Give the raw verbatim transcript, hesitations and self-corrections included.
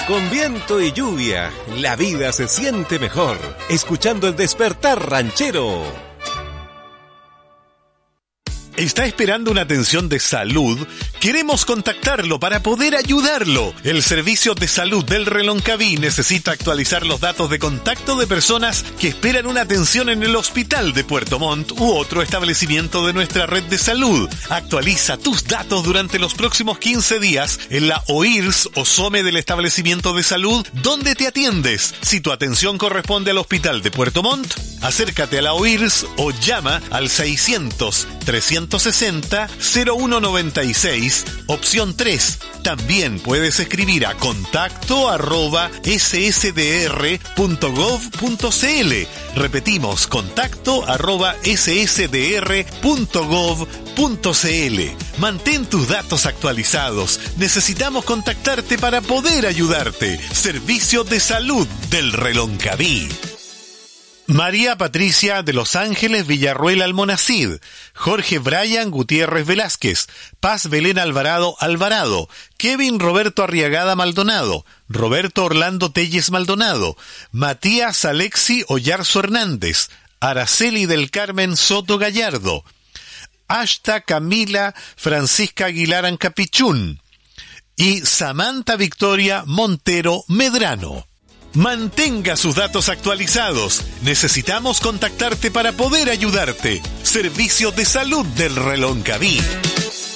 Con viento y lluvia, la vida se siente mejor, escuchando el Despertar Ranchero. ¿Está esperando una atención de salud? Queremos contactarlo para poder ayudarlo. El Servicio de Salud del Reloncaví necesita actualizar los datos de contacto de personas que esperan una atención en el Hospital de Puerto Montt u otro establecimiento de nuestra red de salud. Actualiza tus datos durante los próximos quince días en la O I R S o SOME del establecimiento de salud donde te atiendes. Si tu atención corresponde al Hospital de Puerto Montt, acércate a la O I R S o llama al seiscientos, trescientos sesenta, cero uno noventa y seis, opción tres. También puedes escribir a contacto arroba s s d r punto gov punto c l. Repetimos, contacto arroba s s d r punto gov punto c l. Mantén tus datos actualizados. Necesitamos contactarte para poder ayudarte. Servicio de Salud del Reloncaví. María Patricia de Los Ángeles Villarruel Almonacid, Jorge Brian Gutiérrez Velázquez, Paz Belén Alvarado Alvarado, Kevin Roberto Arriagada Maldonado, Roberto Orlando Telles Maldonado, Matías Alexi Ollarzo Hernández, Araceli del Carmen Soto Gallardo, Ashta Camila Francisca Aguilar Ancapichún y Samantha Victoria Montero Medrano. Mantenga sus datos actualizados. Necesitamos contactarte para poder ayudarte. Servicio de Salud del Reloncaví.